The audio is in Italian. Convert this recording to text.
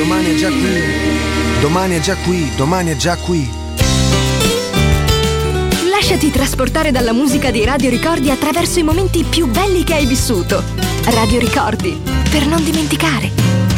domani è già qui, domani è già qui, domani è già qui. Lasciati trasportare dalla musica dei Radio Ricordi attraverso i momenti più belli che hai vissuto. Radio Ricordi, per non dimenticare.